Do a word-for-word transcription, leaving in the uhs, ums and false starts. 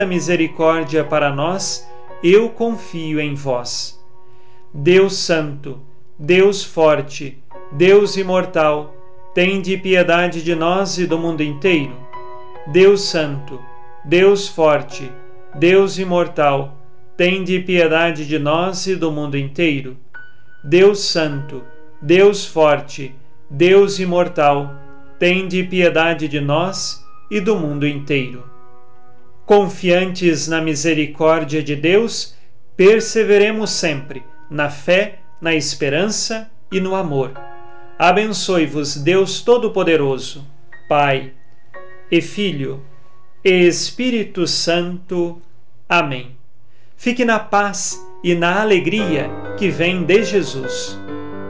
misericórdia para nós, eu confio em vós. Deus Santo, Deus Forte, Deus Imortal, tende piedade de nós e do mundo inteiro. Deus Santo, Deus Forte, Deus Imortal, tende piedade de nós e do mundo inteiro. Deus Santo, Deus Forte, Deus Imortal, tende piedade de nós e do mundo inteiro. Confiantes na misericórdia de Deus, perseveremos sempre na fé, na esperança e no amor. Abençoe-vos Deus Todo-Poderoso, Pai e Filho e Espírito Santo. Amém. Fique na paz e na alegria que vem de Jesus.